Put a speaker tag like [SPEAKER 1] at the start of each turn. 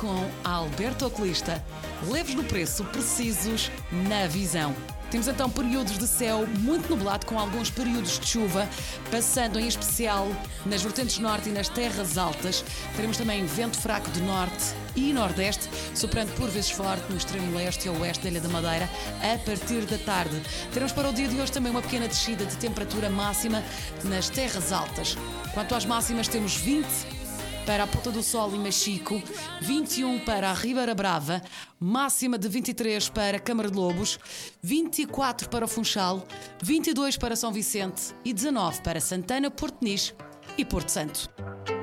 [SPEAKER 1] com Alberto Oculista. Leves no preço, precisos na visão. Temos então períodos de céu muito nublado, com alguns períodos de chuva, passando em especial nas vertentes norte e nas terras altas. Teremos também vento fraco de norte e nordeste, soprando por vezes forte no extremo leste e oeste da Ilha da Madeira, a partir da tarde. Teremos para o dia de hoje também uma pequena descida de temperatura máxima nas terras altas. Quanto às máximas, temos 20 para a Ponta do Sol e Machico, 21 para a Ribeira Brava, máxima de 23 para Câmara de Lobos, 24 para o Funchal, 22 para São Vicente e 19 para Santana, Porto Nice e Porto Santo.